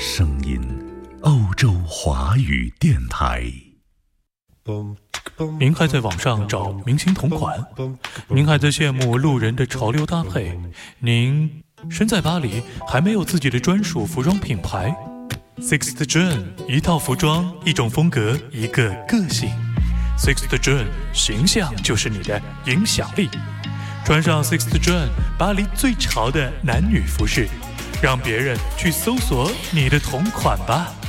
声音，欧洲华语电台。 您还在网上找明星同款？您还在羡慕路人的潮流搭配？您身在巴黎，还没有自己的专属服装品牌？ Sixth June， 一套服装，一种风格，一个个性。Sixth June， 形象就是你的影响力。穿上 Sixth June， 巴黎最潮的男女服饰，让别人去搜索你的同款吧。